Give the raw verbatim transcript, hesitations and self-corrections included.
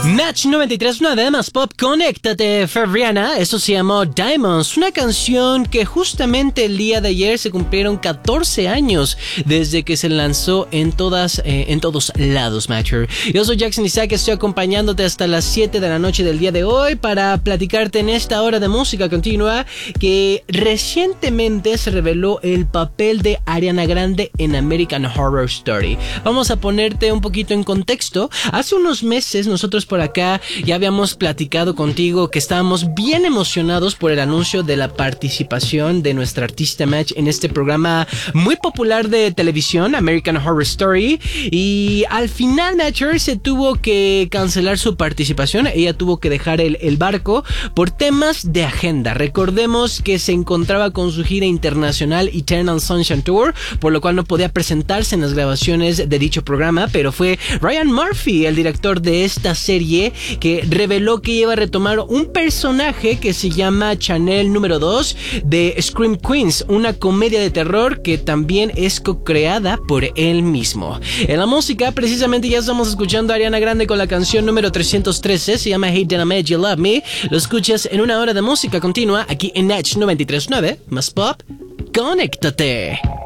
Match noventa y tres punto nueve más pop, conéctate, Fabriana. Eso se llamó Diamonds, una canción que justamente el día de ayer se cumplieron catorce años desde que se lanzó en todas, eh, en todos lados, Matcher. Yo soy Jackson Isaac, estoy acompañándote hasta las siete de la noche del día de hoy para platicarte en esta hora de música continua que recientemente se reveló el papel de Ariana Grande en American Horror Story. Vamos a ponerte un poquito en contexto. Hace unos meses nosotros por acá ya habíamos platicado contigo que estábamos bien emocionados por el anuncio de la participación de nuestra artista Match en este programa muy popular de televisión, American Horror Story, y al final Matcher se tuvo que cancelar su participación. Ella tuvo que dejar el, el barco por temas de agenda. Recordemos que se encontraba con su gira internacional Eternal Sunshine Tour, por lo cual no podía presentarse en las grabaciones de dicho programa, pero fue Ryan Murphy, el director de esta serie, que reveló que iba a retomar un personaje que se llama Chanel número dos de Scream Queens, una comedia de terror que también es co-creada por él mismo. En la música, precisamente ya estamos escuchando a Ariana Grande con la canción número trescientos trece, se llama Hey Did I Make You Love Me. Lo escuchas en una hora de música continua aquí en Match noventa y tres punto nueve, más pop, conéctate.